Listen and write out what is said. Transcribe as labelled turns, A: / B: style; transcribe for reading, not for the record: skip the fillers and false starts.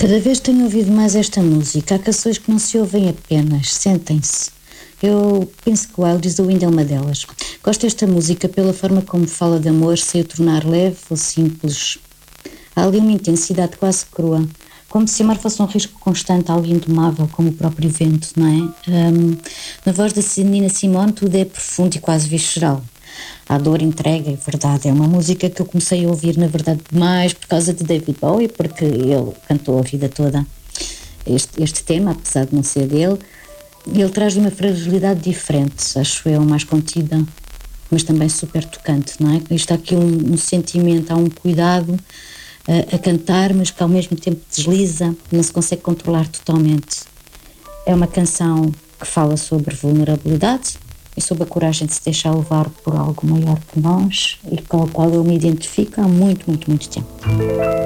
A: Cada vez tenho ouvido mais esta música. Há canções que não se ouvem apenas, sentem-se. Eu penso que o Wild the Wind é uma delas. Gosto desta música pela forma como fala de amor, sem o tornar leve ou simples. Há ali uma intensidade quase crua, como se amar fosse um risco constante, algo indomável, como o próprio vento, não é? Na voz da Nina Simone tudo é profundo e quase visceral. Há dor, entrega e verdade. É uma música que eu comecei a ouvir, na verdade, mais por causa de David Bowie, porque ele cantou a vida toda este tema, apesar de não ser dele. Ele traz uma fragilidade diferente, acho eu, mais contida, mas também super tocante, não é? Isto há aqui um sentimento, há um cuidado a cantar, mas que ao mesmo tempo desliza, não se consegue controlar totalmente. É uma canção que fala sobre vulnerabilidade e sobre a coragem de se deixar levar por algo maior que nós e com a qual eu me identifico há muito, muito, muito tempo.